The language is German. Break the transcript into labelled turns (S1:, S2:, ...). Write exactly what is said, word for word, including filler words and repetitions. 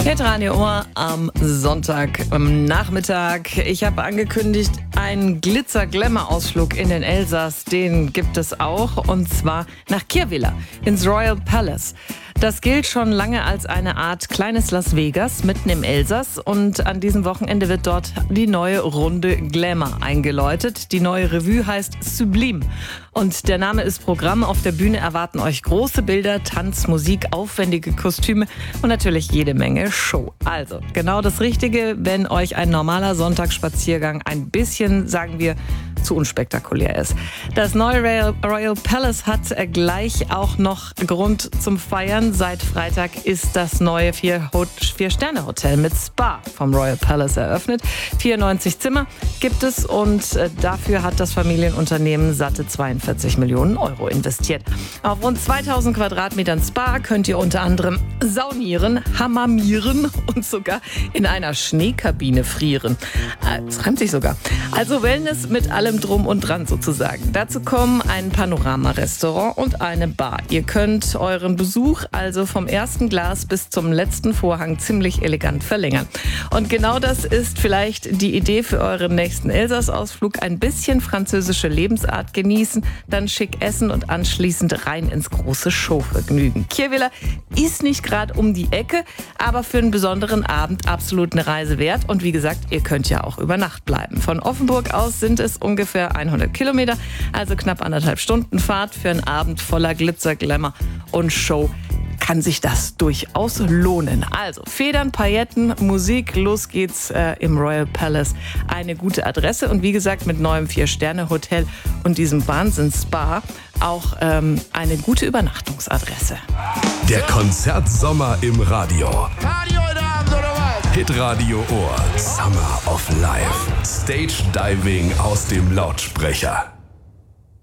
S1: Hit Radio Ohr am Sonntag am Nachmittag. Ich habe angekündigt, einen Glitzer-Glamour-Ausflug in den Elsass, den gibt es auch, und zwar nach Kirwiller ins Royal Palace. Das gilt schon lange als eine Art kleines Las Vegas mitten im Elsass, und an diesem Wochenende wird dort die neue Runde Glamour eingeläutet. Die neue Revue heißt Sublime und der Name ist Programm. Auf der Bühne erwarten euch große Bilder, Tanz, Musik, aufwendige Kostüme und natürlich jede Menge Show. Also genau das Richtige, wenn euch ein normaler Sonntagsspaziergang ein bisschen, sagen wir, zu unspektakulär ist. Das neue Royal, Royal Palace hat gleich auch noch Grund zum Feiern. Seit Freitag ist das neue Vier-Sterne-Hotel mit Spa vom Royal Palace eröffnet. vierundneunzig Zimmer gibt es und dafür hat das Familienunternehmen satte zweiundvierzig Millionen Euro investiert. Auf rund zweitausend Quadratmetern Spa könnt ihr unter anderem saunieren, hammamieren und sogar in einer Schneekabine frieren. Das reimt sich sogar. Also Wellness mit allem drum und dran sozusagen. Dazu kommen ein Panorama-Restaurant und eine Bar. Ihr könnt euren Besuch also vom ersten Glas bis zum letzten Vorhang ziemlich elegant verlängern. Und genau das ist vielleicht die Idee für euren nächsten Elsass-Ausflug. Ein bisschen französische Lebensart genießen, dann schick essen und anschließend rein ins große Showvergnügen. Kirwiller ist nicht gerade um die Ecke, aber für einen besonderen Abend absolut eine Reise wert. Und wie gesagt, ihr könnt ja auch über Nacht bleiben. Von Offenburg aus sind es ungefähr hundert Kilometer, also knapp anderthalb Stunden Fahrt. Für einen Abend voller Glitzer, Glamour und Show kann sich das durchaus lohnen. Also Federn, Pailletten, Musik, los geht's äh, im Royal Palace. Eine gute Adresse und wie gesagt mit neuem Vier-Sterne-Hotel und diesem Wahnsinns-Spa auch ähm, eine gute Übernachtungsadresse.
S2: Der Konzertsommer im Radio.
S3: Radio in der Abend, oder was?
S2: Hitradio Ohr. Summer of Life. Stage Diving aus dem Lautsprecher.